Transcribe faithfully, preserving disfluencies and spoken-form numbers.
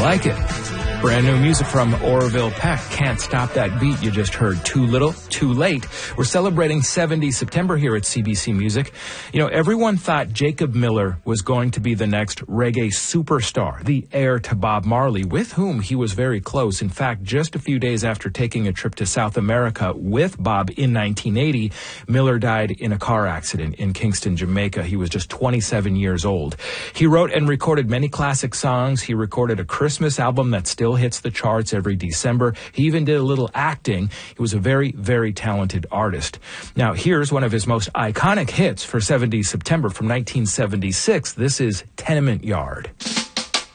like it. Brand new music from Orville Peck. Can't Stop That Beat. You just heard Too Little, Too Late. We're celebrating seventy September here at C B C Music. You know, everyone thought Jacob Miller was going to be the next reggae superstar, the heir to Bob Marley, with whom he was very close. In fact, just a few days after taking a trip to South America with Bob in nineteen eighty, Miller died in a car accident in Kingston, Jamaica. He was just twenty-seven years old. He wrote and recorded many classic songs. He recorded a Christmas album that still hits the charts every December. He even did a little acting. He was a very, very talented artist. Now, here's one of his most iconic hits for seventy September from nineteen seventy-six. This is Tenement Yard.